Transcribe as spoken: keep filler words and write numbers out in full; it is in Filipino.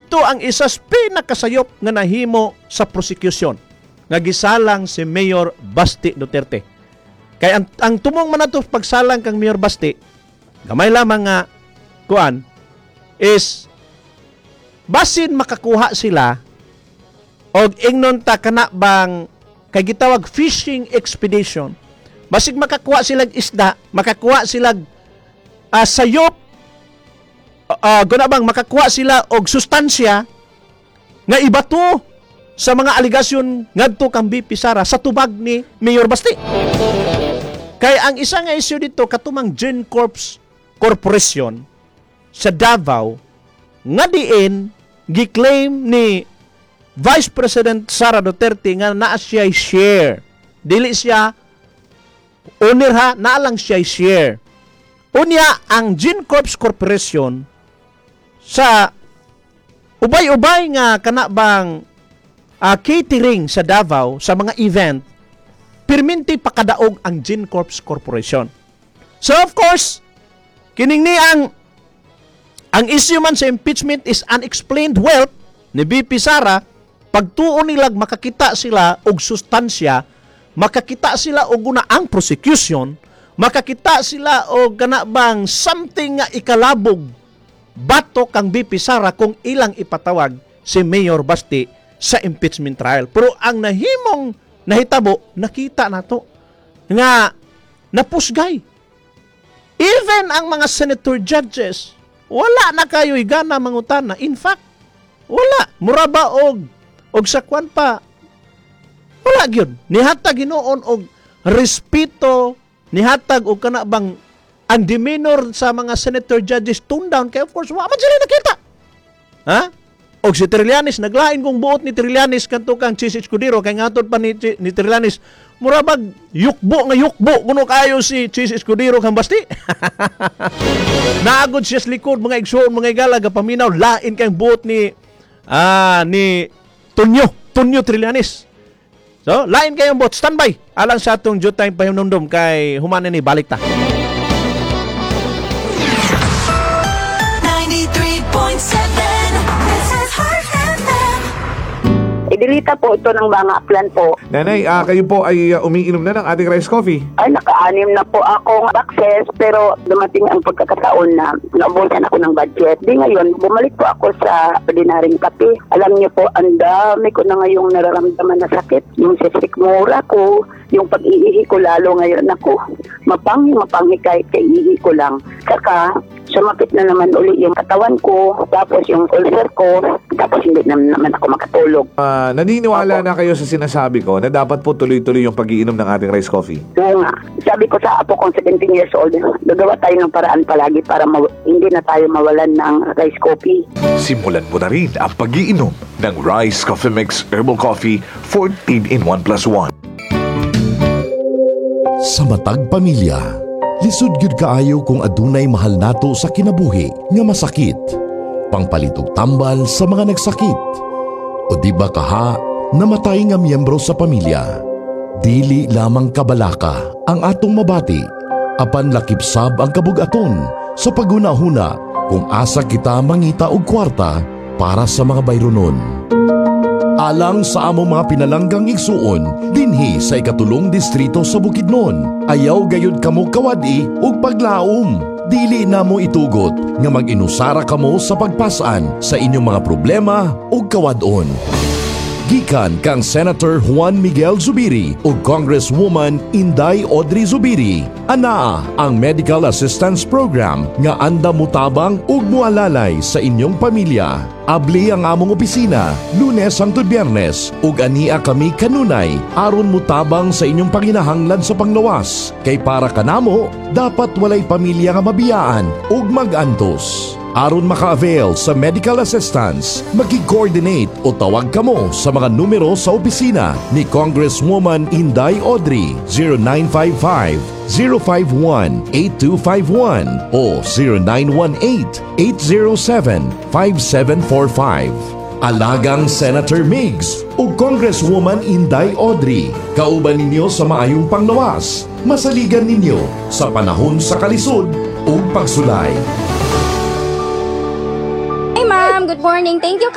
Dito ang isa sa pinakasayop nga nahimo sa prosecution nga gisalang si Mayor Basti Duterte. Kaya ang, ang tumong man nato pagsalang kang Mayor Basti, gamay lamang nga kuan is basin makakuha sila og ingnon ta kana bang kay gitawag fishing expedition. Basig makakuha silang isda, makakuha silang uh, sayop, uh, guna bang makakuha sila og sustansya nga ibato sa mga aligasyon ngadto kang B P Sara sa tubag ni Mayor Basti. Kay ang isa nga issue dito katumang GenCorp Corporation sa Davao nga diin gi-claim ni Vice President Sara Duterte nga naa siya share. Dili siya owner ha, naa lang siya share. Unya ang GenCorp Corporation sa ubay-ubay nga kana bang uh, catering sa Davao sa mga event, perminti pakadaog ang GenCorp Corporation. So of course, kining ni ang ang issue man sa impeachment is unexplained wealth ni B P Sara. Pagtuon nilag makakita sila og sustansya, makakita sila og guna ang prosecution, makakita sila og kana bang something nga ikalabog bato kang B P Sara kung ilang ipatawag si Mayor Basti sa impeachment trial. Pero ang nahimong nahitabo, nakita nato nga napusgay. Even ang mga senator judges, wala na kayo igana mangutana. In fact, wala. Muraba og og sakwan pa. Wala gyud. Nihatag Ginoon og respeto, nihatag og kana bang ang demeanor sa mga senator judges tone down kay of course wa man sila nakita. Ha? Og si Trillanes naglain kung buot ni Trillanes kanto kang Chis Escudero kay ngatod pa ni, ni Trillanes murabag yukbo nga yukbo kuno kayo si Chis Escudero kang Basti. Naagod siya sa likod mga igsoon mga igala gapaminaw lain kay buot ni ah ni Tonyo, Tonyo Trillanes. So, lain kayong bot, standby. Alang sa atong due time pahimnumdum kay humanan ni balik ta. ninety-three point seven This is Heart F M. Idilita po ito ng mga plan po. Nanay, uh, kayo po ay uh, umiinom na ng ating rice coffee. Ay, naka-anim na po akong access pero dumating ang pagkakataon na naubusan ako ng budget. Di ngayon, bumalik po ako sa ordinaryong kape. Alam niyo po, ang dami ko na ngayong nararamdaman na sakit. Yung sisikmura ko, yung pag-iihi ko lalo ngayon ako. Mapanghi, mapanghi kahit kaiihi ko lang. Saka, sumakit na naman uli yung katawan ko, tapos yung ulcer ko, tapos hindi na naman ako makatulog. Uh, naniniwala na kayo sa sinasabi ko na dapat po tuloy-tuloy yung pag-iinom ng ating rice coffee? Oo nga. Sabi ko sa apo kong seventeen years old, gagawa tayo ng paraan palagi para ma- hindi na tayo mawalan ng rice coffee. Simulan mo na rin ang pag-iinom ng Rice Coffee Mix Herbal Coffee fourteen in one plus one. Sa matag pamilya, lisod gyud kaayo kung adunay mahal nato sa kinabuhi nga masakit. Pangpalitog tambal sa mga nagsakit. O di ba kaha, namatay nga miyembro sa pamilya. Dili lamang kabalaka ang atong mabati. Apan lakipsab ang kabugaton sa pagunahuna kung asa kita mangita og kwarta para sa mga bayronon. Alang sa among mga pinalanggang igsuon, dinhi sa ikatulong distrito sa Bukidnon, ayaw gayud kamo kawadi ug paglaom. Dili na mo itugot nga mag-inusara kamo sa pagpasan sa inyong mga problema ug kawadon. Gikan kang Senator Juan Miguel Zubiri ug Congresswoman Inday Audrey Zubiri, anaa ang Medical Assistance Program nga anda mutabang ug mualalay sa inyong pamilya. Abli ang among opisina, Lunes hangtod Biyernes, ug ania kami kanunay aron mutabang sa inyong panginahanglan sa panglawas. Kay para kanamo, dapat walay pamilya nga mabiyaan ug mag-antos. Aron maka-avail sa medical assistance, mag-coordinate o tawag kamo sa mga numero sa opisina ni Congresswoman Inday Audrey zero nine five five, zero five one, eight two five one o zero nine one eight, eight zero seven, five seven four five. Alagang Senator Migs o Congresswoman Inday Audrey, kauban ninyo sa maayong panglawas, masaligan ninyo sa panahon sa kalisod o pagsulay. Hi ma'am, good morning. Thank you